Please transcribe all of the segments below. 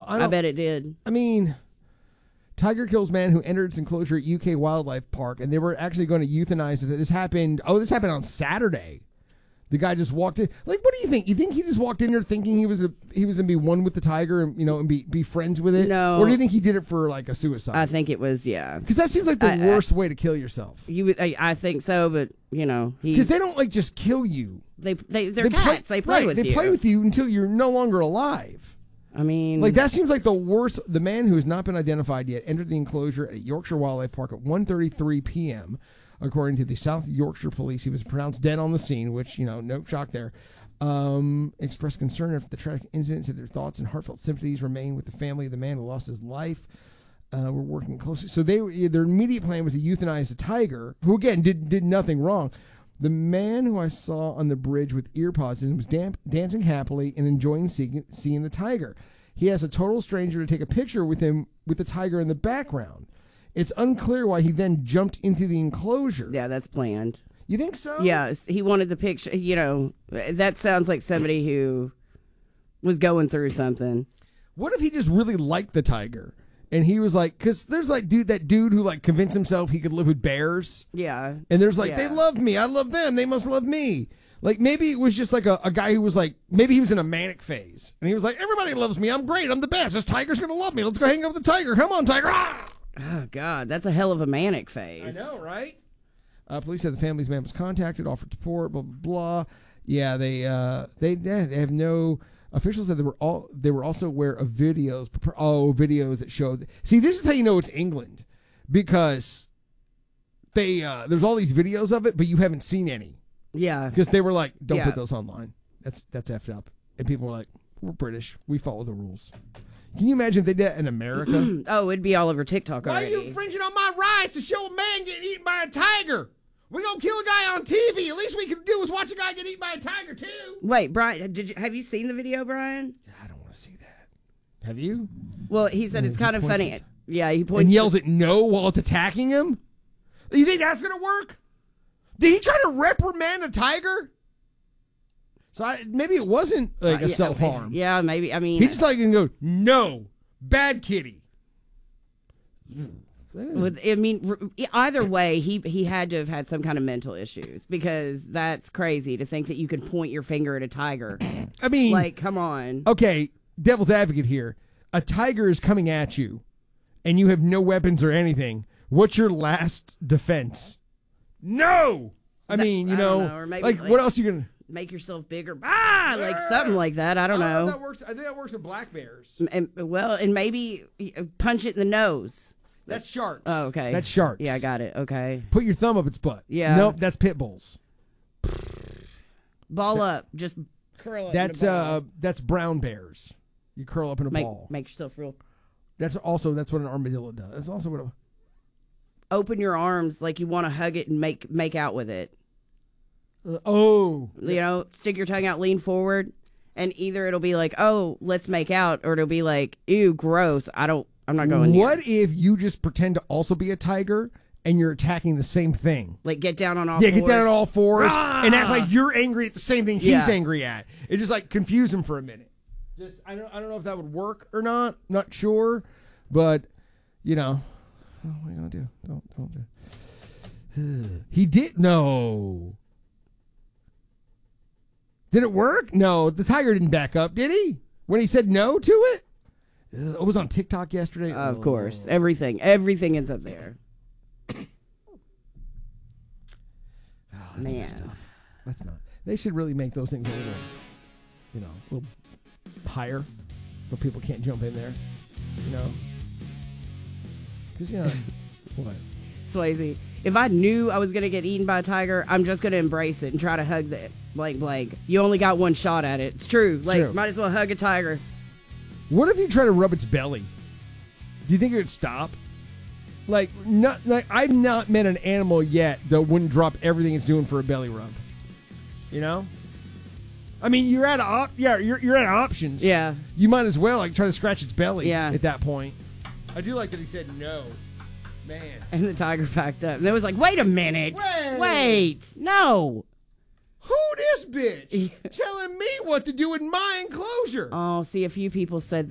I bet it did. I mean, tiger kills man who entered its enclosure at UK Wildlife Park, and they were actually going to euthanize it. This happened on Saturday. The guy just walked in. Like, what do you think? You think he just walked in there thinking he was gonna be one with the tiger and and be friends with it? No. Or do you think he did it for like a suicide? I think it was, yeah. Because that seems like the worst way to kill yourself. I think so, but because they don't like just kill you. They're cats. They play with you. They play with you until you're no longer alive. I mean, like that seems like the worst. The man who has not been identified yet entered the enclosure at Yorkshire Wildlife Park at 1:33 p.m. According to the South Yorkshire Police, he was pronounced dead on the scene, which, no shock there. Expressed concern after the tragic incident, said their thoughts and heartfelt sympathies remain with the family of the man who lost his life. We're working closely. So their immediate plan was to euthanize the tiger, who, again, did nothing wrong. The man who I saw on the bridge with earpods in was dancing happily and enjoying seeing the tiger. He asked a total stranger to take a picture with him with the tiger in the background. It's unclear why he then jumped into the enclosure. Yeah, that's planned. You think so? Yeah, he wanted the picture. That sounds like somebody who was going through something. What if he just really liked the tiger? And he was like, because there's that dude who convinced himself he could live with bears. Yeah. And there's they love me. I love them. They must love me. Like, maybe it was just like a guy who was maybe he was in a manic phase. And he was like, everybody loves me. I'm great. I'm the best. This tiger's going to love me. Let's go hang out with the tiger. Come on, tiger. Ah! Oh, God, that's a hell of a manic phase. I know, right? Police said the family's man was contacted, offered support, blah, blah, blah. Yeah, they have no... Officials said they were also aware of videos that showed... See, this is how you know it's England. Because there's all these videos of it, but you haven't seen any. Yeah. Because they were like, don't put those online. That's effed up. And people were like, we're British. We follow the rules. Can you imagine if they did that in America? Oh, it'd be all over TikTok already. Why are you infringing on my rights to show a man getting eaten by a tiger? We're going to kill a guy on TV. At least we can do is watch a guy get eaten by a tiger, too. Wait, Brian, have you seen the video, Brian? I don't want to see that. Have you? Well, he said it's kind of funny. Yeah, he points and yells at no while it's attacking him? You think that's going to work? Did he try to reprimand a tiger? So maybe it wasn't a self-harm. Yeah, maybe. I mean, he just going to go, no, bad kitty. I mean, either way, he had to have had some kind of mental issues, because that's crazy to think that you could point your finger at a tiger. I mean, come on. Okay, devil's advocate here. A tiger is coming at you, and you have no weapons or anything. What's your last defense? No. I mean, or maybe, what else are you gonna? Make yourself bigger, something like that. I don't know. That works. I think that works with black bears. And maybe punch it in the nose. That's sharks. Oh, okay. That's sharks. Yeah, I got it. Okay. Put your thumb up its butt. Yeah. Nope, that's pit bulls. Ball up. Just curl up. That's brown bears. You curl up in a ball. Make yourself real. That's what an armadillo does. That's also what open your arms like you want to hug it and make out with it. Stick your tongue out, lean forward, and either it'll be like, oh, let's make out, or it'll be like, ew, gross. I'm not going near. What if you just pretend to also be a tiger and you're attacking the same thing? Like get down on all fours? Yeah, get down on all fours and act like you're angry at the same thing he's angry at. It just confuse him for a minute. I don't know if that would work or not. Not sure, but what are you gonna do? Don't do. He did no. Did it work? No, the tiger didn't back up, did he? When he said no to it? It was on TikTok yesterday. Of course. Everything ends up there. Man. That's not. They should really make those things a little higher so people can't jump in there. Because, what? Swayze, if I knew I was going to get eaten by a tiger, I'm just going to embrace it and try to hug the blank. You only got one shot at it. It's true. Might as well hug a tiger. What if you try to rub its belly? Do you think it would stop? I've not met an animal yet that wouldn't drop everything it's doing for a belly rub. I mean, you're out of you're out of options. Yeah. You might as well try to scratch its belly. Yeah. At that point. I do like that he said no. Man. And the tiger backed up. And it was like, wait a minute. Wait. No. Who this bitch telling me what to do in my enclosure? Oh, see, a few people said that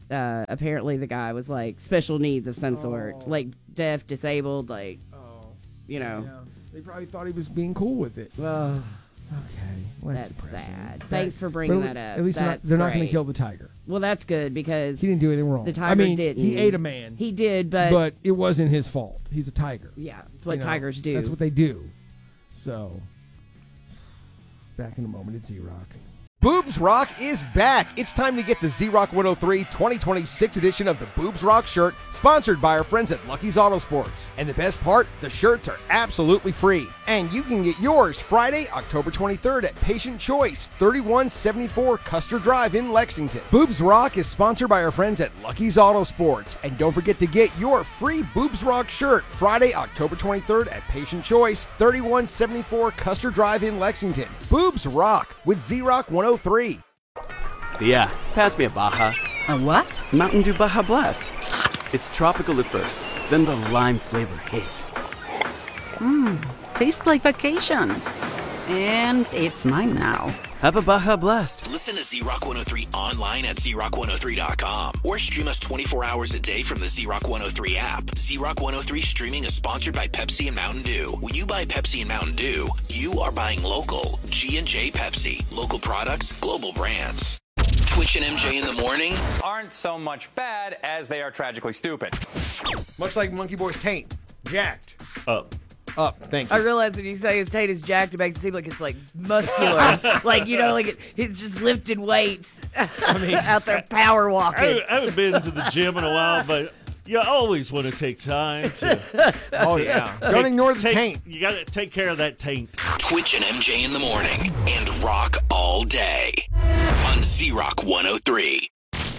apparently the guy was like special needs of some sort, like deaf, disabled, like you know. Yeah. They probably thought he was being cool with it. Ugh. Okay, well, that's depressing. sad. Thanks for bringing that up. At least they're not going to kill the tiger. Well, that's good because he didn't do anything wrong. The tiger didn't. He ate a man. He did, but it wasn't his fault. He's a tiger. Yeah, that's what tigers do. That's what they do. So, back in a moment at Z-Rock. Boobs Rock is back. It's time to get the Z-Rock 103 2026 edition of the Boobs Rock shirt, sponsored by our friends at Lucky's Auto Sports. And the best part, the shirts are absolutely free. And you can get yours Friday, October 23rd at Patient Choice, 3174 Custer Drive in Lexington. Boobs Rock is sponsored by our friends at Lucky's Auto Sports. And don't forget to get your free Boobs Rock shirt Friday, October 23rd at Patient Choice, 3174 Custer Drive in Lexington. Boobs Rock with Z-Rock 103. Yeah, pass me a Baja. A what? Mountain Dew Baja Blast. It's tropical at first, then the lime flavor hits. Tastes like vacation. And it's mine now. Have a Baja Blast. Listen to Z-Rock 103 online at ZRock103.com or stream us 24 hours a day from the Z-Rock 103 app. Z-Rock 103 streaming is sponsored by Pepsi and Mountain Dew. When you buy Pepsi and Mountain Dew, you are buying local. G&J Pepsi. Local products, global brands. Twitch and MJ in the morning aren't so much bad as they are tragically stupid. Much like Monkey Boy's taint. Jacked. Up, thank you. I realize when you say his taint is jacked, it makes it seem like it's like muscular, like it's just lifting weights. I mean, out there power walking. I haven't been to the gym in a while, but you always want to take time to. Oh yeah, don't ignore the taint. You got to take care of that taint. Twitch and MJ in the morning and rock all day on Z-Rock 103.